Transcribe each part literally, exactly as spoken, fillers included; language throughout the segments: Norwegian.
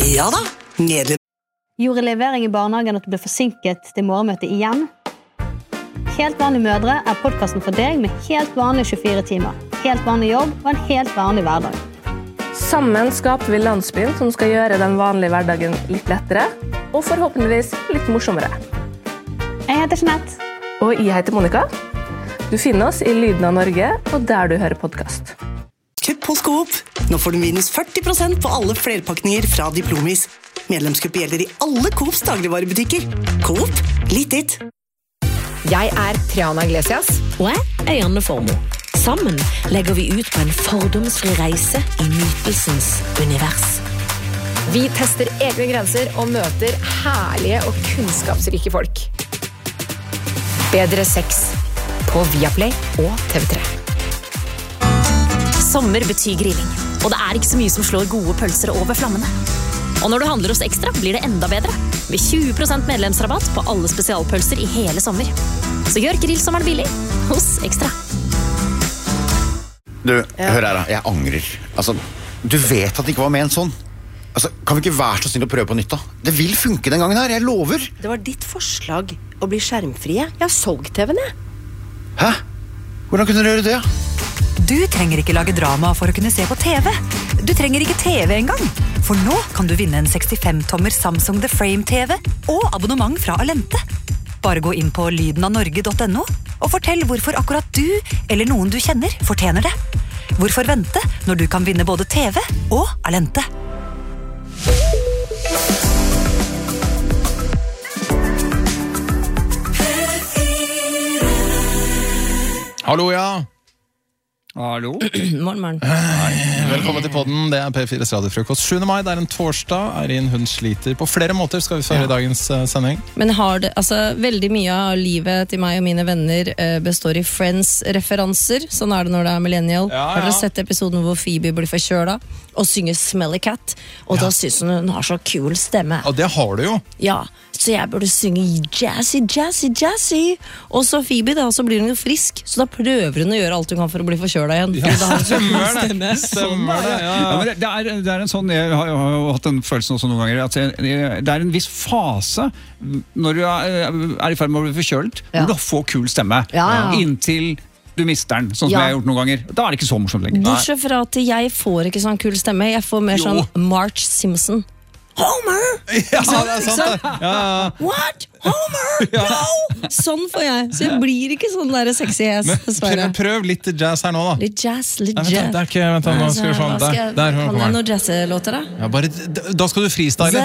Ja da, medlem. Gjorde levering i barnehagen at du ble forsinket til morgenmøtet igjen? Helt vanlige mødre er podcasten for deg med helt vanlige tjuefire timer, helt vanlig jobb og en helt vanlig hverdag. Sammen skaper vi landsbyen som skal gjøre den vanlige hverdagen litt lettere, og forhåpentligvis litt morsommere. Jeg heter Jeanette. Og jeg heter Monica. Du finner oss i Lyden av Norge, og der du hører podcast. Kupp hos Coop. Nå får du minus førti prosent på alle flerpakninger fra Diplomis. Medlemskupp gjelder i alle Coops dagligvarebutikker. Coop, litt ditt. Jeg er Triana Iglesias. Og jeg er Janne Formo. Sammen legger vi ut på en fordomsfri reise i nytelsens univers. Vi tester egne grenser og møter herlige og kunnskapsrike folk. Bedre sex på Viaplay og T V tre. Sommer betyr grilling, og det er ikke så mye som slår gode pølser over flammene. Og når du handler hos Ekstra, blir det enda bedre. Med tjue prosent medlemsrabatt på alle spesialpølser i hele sommer. Så gjør grillsommeren billig hos Ekstra. Du, ja. Hør her da, jeg angrer. Altså, du vet at det ikke var med en sånn. Altså, kan vi ikke være så snill å prøve på nytt da? Det vil funke den gangen her, jeg lover. Det var ditt forslag å bli skjermfrie. Jeg har solgt T V-en, jeg. Hæ? Hvordan kunne du gjøre det? Du trenger ikke lage drama for å kunne se på T V. Du trenger ikke T V engang. For nå kan du vinne en sekstifem tommer Samsung The Frame T V og abonnement fra Alente. Bare gå inn på lyden av norge punktum no og fortell hvorfor akkurat du eller noen du kjenner fortjener det. Hvorfor vente når du kan vinne både T V og Alente? Hallo, ja. Hallo. Morgen, morgen. Velkommen til podden. Det er P fires radiofrokost. sjuende mai, det er en torsdag. Eirin, hun sliter på flere måter, skal vi føre ja. dagens uh, sending. Men har det, altså, veldig mye av livet til meg og mine venner uh, består i Friends-referanser. Sånn er det når det er millennial. Ja, ja. Har dere sett episoden hvor Phoebe blir forkjøla og synger Smelly Cat? Og ja. da synes hun hun har så kul stemme. Og det har du jo. Ja, så jeg burde synge jazzy, jazzy, jazzy. Og så Phoebe da, så blir hun jo frisk. Så da prøver hun å gjøre alt hun kan for å bli forkjøla igjen. Ja, stemmer det. Stemmer det, ja. Ja, men det, er, det er en sånn, jeg har, jeg har jo hatt den følelsen også noen ganger, at det er en viss fase når du er, er i ferd med å bli forkjølt, ja. hvor du får kul stemme, ja, ja. inntil du mister den, sånn som ja. jeg har gjort noen ganger. Da er det ikke så morsomt lenger. Bortsett fra at jeg får ikke sånn kul stemme, jeg får mer jo. sånn Marge Simpson. Homer! Ja, det er sant det. Ja, ja. What? Homer? Ja. No! Sånn får jeg. Så jeg blir ikke sånn der sexy hes, dessverre. Men prøv litt jazz her nå da. Litt jazz, litt jazz. Nei, vent, det er ikke, vent da, nå skal vi sånn. Der, der, der kan jeg noen jazz-låter da? Ja, bare, da skal du freestyle.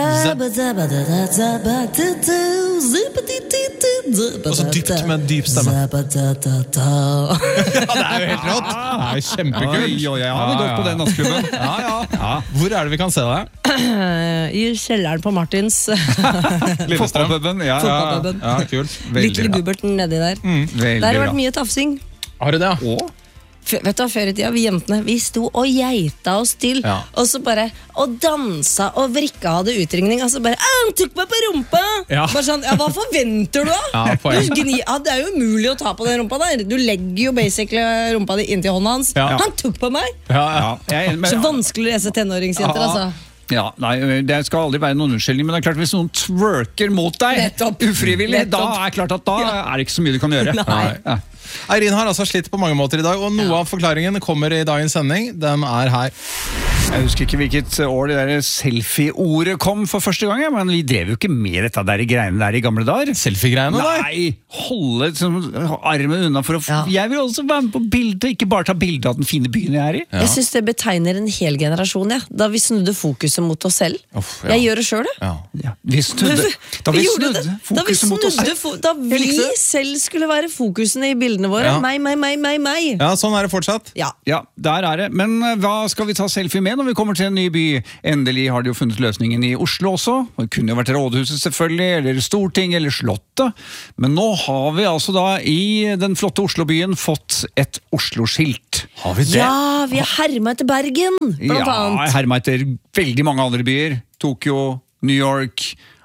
Og så dypt med dyp stemme. Ja, det er jo helt rått. Det er jo kjempekult. Oi, oi, jeg hadde gått på den nattklubben. Ja, ja, ja. Hvor er det vi kan se deg? I kjelleren på Martins. Fotballpuben, ja, ja, ja, kult. Little Guberten nedi der. Mm, der har det vært mye tafsing. Har du det? Åh? Vet du, før i tida, vi jentene, vi sto og geita oss til, ja. og så bare, og dansa, og vrikka hadde utringning, altså bare, han tok meg på rumpa! Ja. Bare sånn, ja, hva forventer du da? Ja, du gni, ja, det er jo umulig å ta på den rumpa der. Du legger jo basically rumpa di inntil hånda hans. Ja. Han tok på meg! Ja, ja. Jeg, men, så vanskelig å lese tenåringsjenter, ja. altså. Ja, nei, det skal aldri være noen unnskyldning, men det er klart hvis noen twerker mot deg, Nettopp. ufrivillig, Nettopp. da er klart at da ja. er det ikke så mye du kan gjøre. Nei. Ja. Eirin har altså slitt på mange måter i dag, og noe ja. av forklaringen kommer i dagens sending. Den er her. Jeg husker ikke hvilket år det der selfie-ordet kom for første gang, men vi drev jo ikke med dette der greiene der i gamle dager. Selfie-greiene der? Nei, holde liksom, armen unna for å... Ja. Jeg vil også være med på bildet, ikke bare ta bildet av den fine byen jeg er i. Ja. Jeg synes det betegner en hel generasjon, ja. Da vi snudde fokuset mot oss selv. Uff, ja. Jeg gjør det selv, ja. ja. Vi snudde, da vi snudde fokuset da vi snudde mot oss selv. Da vi selv skulle være fokusene i bildene våre. Ja. Meg, meg, meg, meg, meg. Ja, sånn er det fortsatt. Ja. Ja, der er det. Men hva skal vi ta selfie med når vi kommer til en ny by? Endelig har de jo funnet løsningen i Oslo også. Det kunne jo vært Rådhuset selvfølgelig, eller Storting, eller Slottet. Men nå har vi altså da i den flotte Oslobyen fått et Oslo-skilt. Har vi det? Ja, vi har hermet etter Bergen, blant ja, annet. Ja, hermet etter veldig mange andre byer. Tokyo, New York,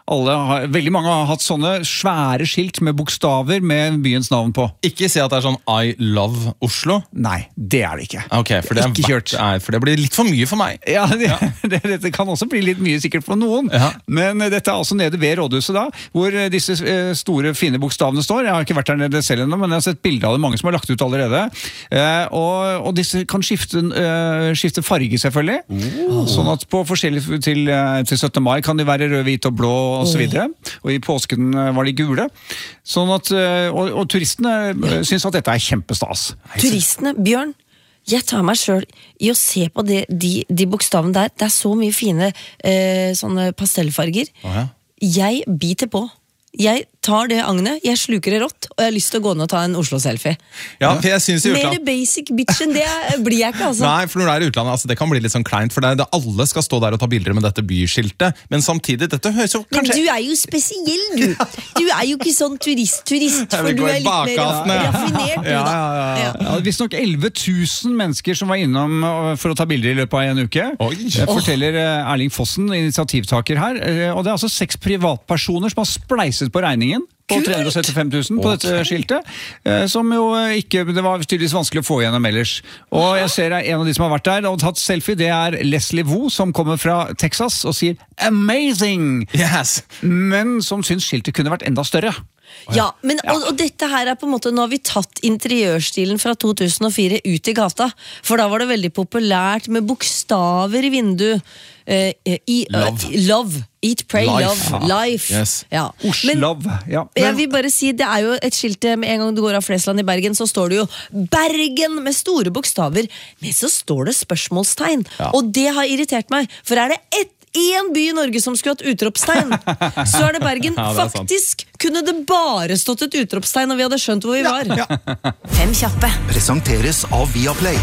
alle har, veldig mange har hatt sånne svære skilt med bokstaver med byens navn på. Ikke si at det er sånn I love Oslo. Nei, det er det ikke. Ok, for det, er ikke kjørt. Nei, for det blir litt for mye for meg. Ja, det, ja. det, dette kan også bli litt mye sikkert for noen. Ja. Men dette er altså nede ved rådhuset da, hvor disse store, fine bokstavene står. Jeg har ikke vært der nede selv ennå, men jeg har sett bilder av det, mange som har lagt ut allerede. Eh, og, og disse kan skifte, uh, skifte farge selvfølgelig. Oh. Sånn at på forskjellige til, til syttende mai kan de være rød, hvit og blå og så videre. Og i påsken var de gule. Sånn at, og, og turistene synes at dette er kjempestas. Turistene, Bjørn, jeg tar meg selv i å se på det, de, de bokstavene der. Det er så mye fine eh, sånne pastellfarger. Oh, ja. Jeg biter på. Jeg tar det agnet, jeg sluker det rått, og jeg har lyst til å gå ned og ta en Oslo-selfie. Ja, for jeg synes i utlandet... Mer basic bitch enn det blir jeg ikke, altså. Nei, for når du er i utlandet, altså, det kan bli litt sånn kleint, for det er det alle skal stå der og ta bilder med dette byskiltet, men samtidig, dette høres jo kanskje... Men du er jo spesiell, du! Du er jo ikke sånn turist-turist, for du er litt mer raffinert, du da. Ja, ja, ja. Ja, visst nok elleve tusen mennesker som var innom for å ta bilder i løpet av en uke. Oi. Det forteller Erling Fossen, initiativtaker her, og det er altså seks privatpersoner som har spleiset på regningen på tre hundre og syttifem tusen på dette skiltet, som jo ikke, det var tydeligvis vanskelig å få gjennom ellers. Og jeg ser en av de som har vært der og tatt selfie, det er Leslie Wu, som kommer fra Texas og sier amazing! Yes! Men som synes skiltet kunne vært enda større. Ja, men, og, og dette her er på en måte, nå har vi tatt interiørstilen fra to tusen og fire ut i gata, for da var det veldig populært med bokstaver i vinduet. Uh, i, uh, love. love. Eat, pray, life. Love. Life. Yes. Ja. Oslo. Ja. Jeg vil bare si, det er jo et skilt med en gang du går av Flesland i Bergen, så står det jo Bergen med store bokstaver, men så står det spørsmålstegn. Ja. Og det har irritert meg, for er det ett en by i Norge som skulle hatt utropstegn, så er det Bergen. Ja, det er faktisk sant. Kunne det bare stått et utropstegn, og vi hadde skjønt hvor vi var. Ja, ja. Fem kjappe presenteres av Viaplay.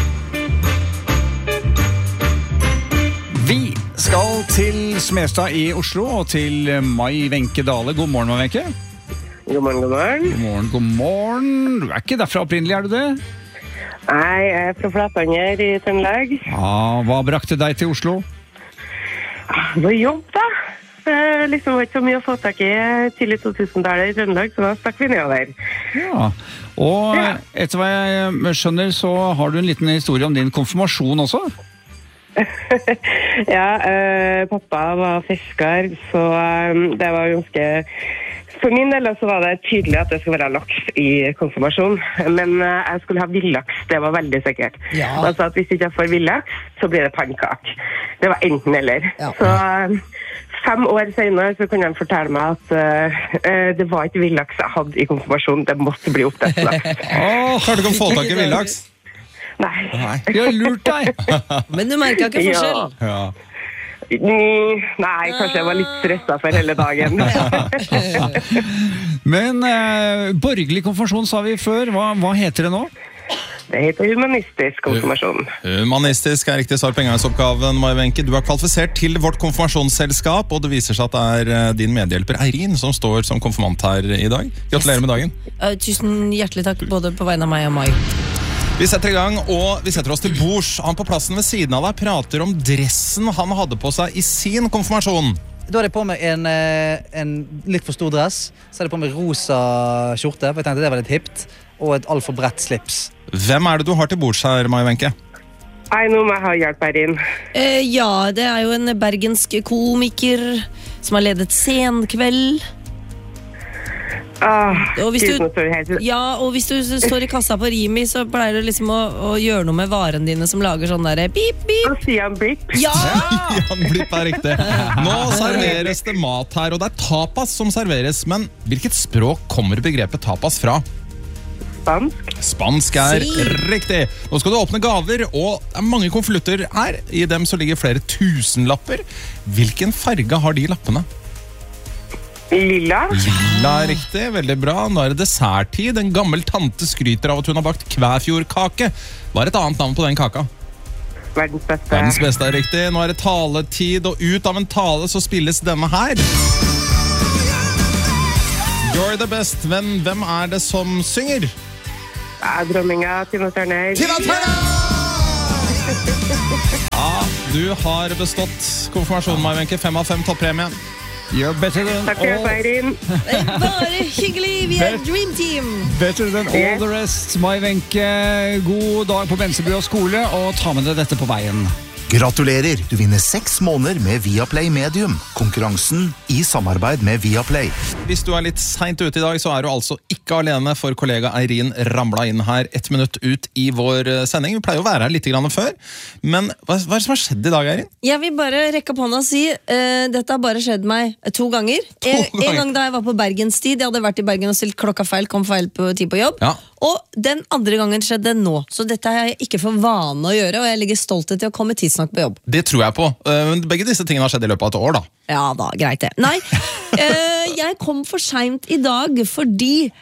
Vi skal til Smestad i Oslo, og til Mai Wenche Dale. God morgen, Mai Wenche. God morgen, god morgen. God morgen, god morgen. Du er ikke derfra opprinnelig, er du det? Nei, jeg er fra Flatanger i Trøndelag. Ja, hva brakte deg til Oslo? Det var jobb, da. Det liksom var ikke så mye å få tak i tidlig to tusen-tallet i Trøndelag, så da stakk vi nedover. Ja, og ja. Etter hva jeg skjønner, så har du en liten historie om din konfirmasjon også? Ja, øh, pappa var fisker, så øh, det var ganske... For min del så var det tydelig at det skulle være laks i konfirmasjon, men øh, jeg skulle ha villaks, det var veldig sikkert. Ja. Altså at hvis ikke jeg får villaks, så blir det pannkak. Det var enten eller. Ja. Så øh, fem år senere så kunne han fortelle meg at øh, det var ikke villaks jeg hadde i konfirmasjon, det måtte bli oppdrettslaks. Åh, har du ikke fått tak i villaks? Nei. Nei. De har lurt deg. Men du merket ikke forskjell. Ja. Ja. Nei, kanskje jeg var litt stresset for hele dagen. Men eh, borgerlig konfirmasjon sa vi før. Hva, hva heter det nå? Det heter humanistisk konfirmasjon. Humanistisk er riktig svar på engangsoppgaven, Mai Wenche. Du er kvalifisert til vårt konfirmasjonsselskap, og det viser seg at det er din medhjelper Eirin som står som konfirmant her i dag. Gratulerer med dagen. Uh, tusen hjertelig takk, både på vegne av meg og Mai. Vi setter i gang, og vi setter oss til bords. Han på plassen ved siden av deg prater om dressen han hadde på seg i sin konfirmasjon. Da hadde jeg på meg en, en litt for stor dress. Så hadde jeg på meg rosa skjorte, for jeg tenkte det var litt hipt. Og et alt for bredt slips. Hvem er det du har til bords her, Mai Wenche? Nei, nå må jeg ha hjelp her inn. Uh, ja, det er jo en bergensk komiker som har ledet Senkveld. Ah, og hvis du, ja, og hvis du står i kassa på Rimi, så pleier du liksom å, å gjøre noe med varene dine som lager sånn der bip, bip. Sian Blip. Ja! Sian Blip er riktig. Nå serveres det mat her, og det er tapas som serveres. Men hvilket språk kommer begrepet tapas fra? Spansk. Spansk er si. Riktig. Nå skal du åpne gaver, og det er mange konvolutter her. I dem så ligger flere tusenlapper. Hvilken farge har de lappene? Lilla. Lilla er riktig, veldig bra. Nå er det desserttid. En gammel tante skryter av at hun har bakt kvæfjordkake. Hva er et annet navn på den kaka? Verdens beste. Verdens beste er riktig. Nå er det taletid, og ut av en tale så spilles denne her. You're the best. Men hvem er det som synger? Ja, dronninga, Tina Turner. Tina Turner! Ja, du har bestått konfirmasjonen, Mai Wenche. Fem av fem toppremie. You're better than Takk for all... Eirin. Bare hyggelig, vi er Dream Team. Better than all the rest. Mai Wenche, god dag på Bensebø skole, og ta med deg dette på veien. Gratulerer! Du vinner seks måneder med Viaplay Medium. Konkurransen i samarbeid med Viaplay. Hvis du er litt sent ute i dag, så er du altså ikke alene, for kollega Eirin ramla inn her ett minutt ut i vår sending. Vi pleier å være her litt grann før, men hva, hva er det som har skjedd i dag, Eirin? Jeg vil bare rekke på hånda og si, uh, dette har bare skjedd meg to ganger. To en, ganger. en gang da jeg var på Bergenstid, jeg hadde vært i Bergen og stilt klokka feil, kom feil på tid på jobb. Ja. Og den andre gangen skjedde nå, så dette har jeg ikke for vane å gjøre, og jeg ligger stolt til å komme tidsnok på jobb. Det tror jeg på. Men begge disse tingene har skjedd i løpet av et år, da. Ja da, greit det. Nei, eh, jeg kom for sent i dag fordi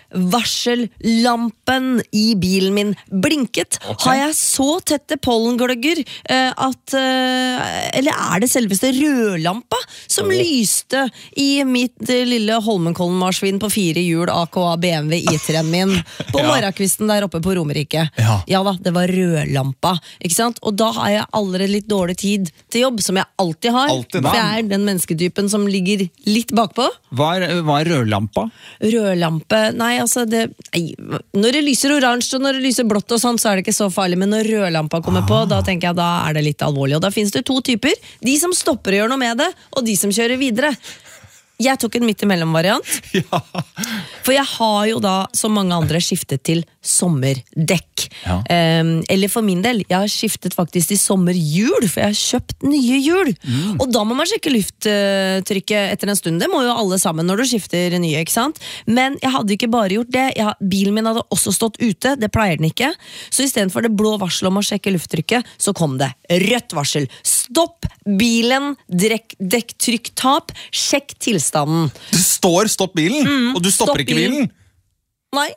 varsellampen i bilen min blinket. Ok. Har jeg så tette pollengløgger eh, at eh, eller er det selveste rødlampa som lyste i mitt eh, lille Holmenkollen-marsvin på fire hjul A K A B M W I-tre-en min på Ja. morgenkvisten der oppe på Romerike? Ja. Ja da, det var rødlampa, ikke sant? Og da har jeg allerede litt dårlig tid til jobb, som jeg alltid har. Alltid, for da. jeg er den mennesketypen som ligger litt bakpå. Hva er, hva er rødlampa? Rødlampe, nei altså det, nei, når det lyser oransje og når det lyser blått og sånt, så er det ikke så farlig, men når rødlampa kommer på, da tenker jeg da er det litt alvorlig. Og da finnes det to typer, de som stopper å gjøre noe med det, og de som kjører videre. Jeg tok en midt imellom variant. Ja. For jeg har jo da, som mange andre, skiftet til sommerdekk. Ja. Um, eller for min del, jeg har skiftet faktisk til sommerhjul, for jeg har kjøpt nye hjul. Mm. Og da må man sjekke lufttrykket etter en stund. Det må jo alle sammen når du skifter nye, ikke sant? Men jeg hadde ikke bare gjort det. Jeg, bilen min hadde også stått ute, det pleier den ikke. Så i stedet for det blå varsel om å sjekke lufttrykket, så kom det rødt varsel. Stopp bilen, drekk, dekktrykkstap, sjekk tilstanden. Du står stopp bilen, Mm, og du stopper stopp ikke bilen. Nei.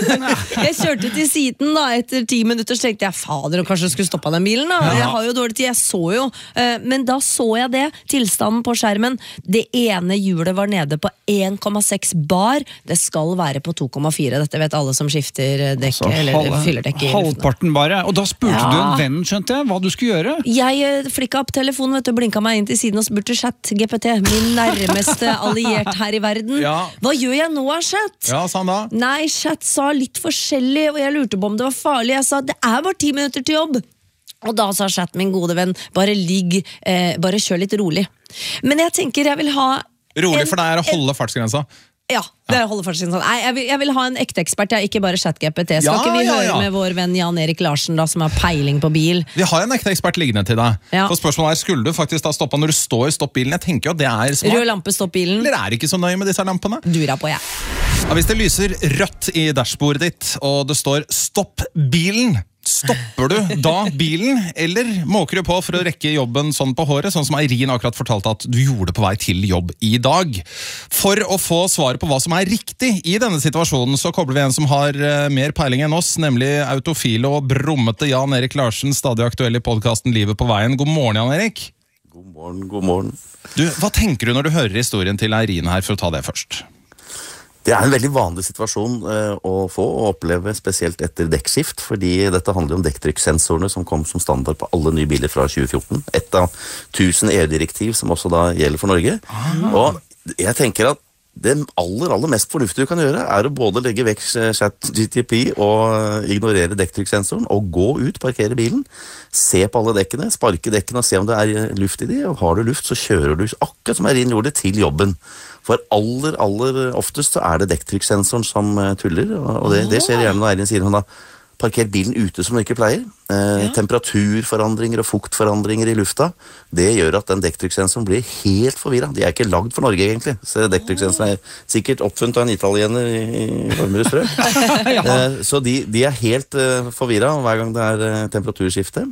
Jeg kjørte til siden da, etter ti minutter, så tenkte jeg, fader, og kanskje jeg skulle stoppe den bilen da. Ja. Jeg har jo dårlig tid, jeg så jo. eh, Men da så jeg det, tilstanden på skjermen. Det ene hjulet var nede på en komma seks bar. Det skal være på to komma fire. Dette vet alle som skifter eh, dekk, Altså, eller halve- fyller dekk i luften. halvparten bare. Og da spurte Ja. du en venn, skjønte jeg, hva du skulle gjøre. Jeg eh, flikka opp telefonen, vet du, blinka meg inn til siden og spurte Chat G P T, min nærmeste alliert her i verden. Ja. Hva gjør jeg nå, Chat? Ja, sa han da. Nei, Chat sa litt forskjellig, og jeg lurte på om det var farlig. Jeg sa, det er bare ti minutter til jobb. Og da sa Chat, min gode venn, bare ligg, eh, bare kjør litt rolig. Men jeg tenker jeg vil ha Rolig, en- for det er å holde fartsgrensa. Ja, det er å holde fartsgrensa. Nei, jeg vil, jeg vil ha en ekte ekspert, jeg, ikke bare Chat G P T. Skal Ja, ikke vi ja, høre ja. med vår venn Jan Erik Larsen, da, som har peiling på bil? Vi har en ekte ekspert liggende til deg. Ja. For spørsmålet er, skulle du faktisk da stoppe når du står stopp bilen? Jeg tenker jo at det er smart. Rød lampe, stopp bilen. Eller er det ikke så nøye med disse lampene? Dura på, jeg. Ja, hvis det lyser rødt i dashbordet ditt, og det står stopp bilen, stopper du da bilen, eller måker du på for å rekke jobben sånn på håret, sånn som Eirin akkurat fortalte at du gjorde på vei til jobb i dag? For å få svar på hva som er riktig i denne situasjonen, så kobler vi en som har eh, mer peiling enn oss, nemlig autofile og brummete Jan Erik Larsen, stadig aktuell i podcasten Livet på veien. God morgen, Jan Erik. God morgen, god morgen. Du, hva tenker du når du hører historien til Eirin her, for å ta det først? Det er en veldig vanlig situasjon eh, å få og oppleve, spesielt etter dekkskift, fordi dette handler om dekktrykkssensorene som kom som standard på alle nye biler fra tjue fjorten. Et av tusen E U-direktiv som også da gjelder for Norge. Og jeg tenker at det aller, aller mest fornuftige du kan gjøre er å både legge vekk Chat G T P og ignorere dekktrykkssensoren og gå ut, parkere bilen, se på alle dekkene, sparke dekkene og se om det er luft i de, og har du luft så kjører du akkurat som Eirin gjorde til jobben. For aller, aller oftest så er det dekktrykkssensoren som eh, tuller, og det, det skjer gjerne når Eirin sier hun har parkert bilen ute som hun ikke pleier. Eh, temperaturforandringer og fuktforandringer i lufta, det gjør at den dekktrykkssensoren blir helt forvirret. De er ikke lagd for Norge egentlig, så dekktrykkssensoren er sikkert oppfunnet av en italiener i, i varmere strøk. eh, så de, de er helt eh, forvirret hver gang det er eh, temperaturskifte.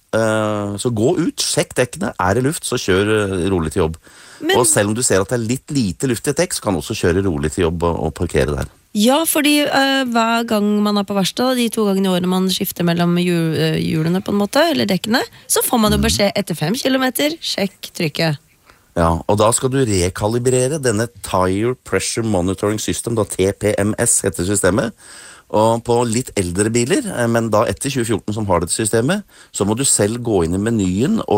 Eh, så gå ut, sjekk dekkene, er det luft, så kjør eh, rolig til jobb. Men- og selv om du ser at det er litt lite luft i et dekk, så kan du også kjøre rolig til jobb og, og parkere der. Ja, fordi øh, hver gang man er på verksted, de to gangene i året man skifter mellom hjul, øh, hjulene på en måte, eller dekkene, så får man jo beskjed etter fem kilometer, sjekk trykket. Ja, og da skal du rekalibrere denne Tire Pressure Monitoring System, da T P M S heter systemet. Og på litt eldre biler, men da etter tjue fjorten som har dette systemet, så må du selv gå inn i menyen og